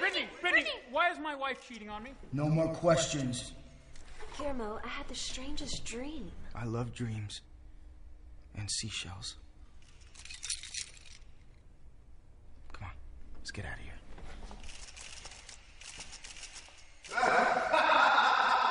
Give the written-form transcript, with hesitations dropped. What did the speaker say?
Brittany, why is my wife cheating on me? No more questions. Guillermo, I had the strangest dream. I love dreams. And seashells. Come on, let's get out of here.